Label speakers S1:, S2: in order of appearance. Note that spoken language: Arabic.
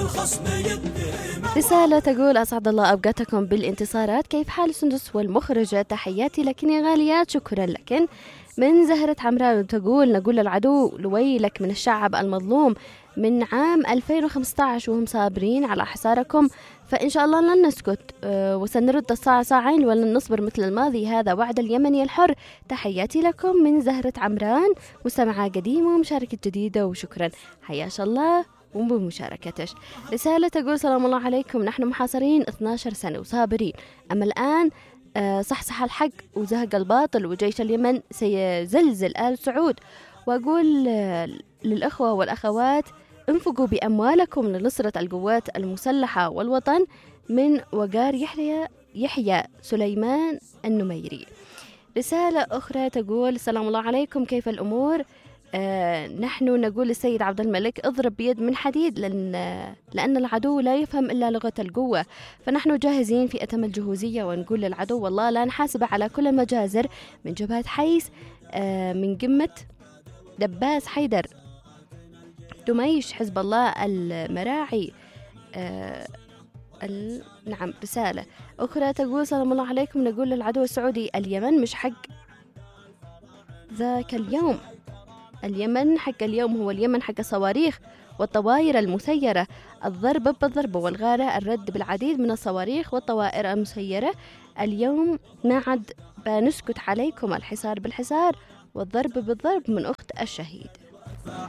S1: رسالة تقول أسعد الله أوقاتكم بالانتصارات، كيف حال سندس والمخرجة؟ تحياتي لكن يا غاليات. شكرا لكن. من زهرة عمران تقول نقول للعدو لويلك من الشعب المظلوم من عام 2015 وهم صابرين على حصاركم، فإن شاء الله لن نسكت وسنرد الساعة ساعين ولن نصبر مثل الماضي، هذا وعد اليمني الحر. تحياتي لكم من زهرة عمران، مستمعة قديمة ومشاركة جديدة، وشكرا حياش الله وبمشاركتش. رسالة تقول سلام الله عليكم، نحن محاصرين 12 سنة وصابرين، أما الآن صحصح الحق وزهق الباطل وجيش اليمن سيزلزل آل سعود. وأقول للأخوة والأخوات انفقوا بأموالكم لنصرة القوات المسلحة والوطن. من وقار يحيى سليمان النميري. رسالة أخرى تقول السلام الله عليكم، كيف الأمور؟ نحن نقول للسيد عبد الملك اضرب بيد من حديد، لأن العدو لا يفهم إلا لغة القوة، فنحن جاهزين في أتم الجهوزية، ونقول للعدو والله لا نحاسب على كل المجازر. من جبهة حيس من قمة دباس حيدر دميش حزب الله المراعي. نعم. رسالة أخرى تقول سلام الله عليكم، نقول للعدو السعودي اليمن مش حق ذاك اليوم، اليمن حق اليوم هو اليمن حق الصواريخ والطوائر المسيرة، الضرب بالضرب والغارة، الرد بالعديد من الصواريخ والطوائر المسيرة. اليوم ما عاد بنسكت عليكم، الحصار بالحصار والضرب بالضرب. من أخت الشهيد.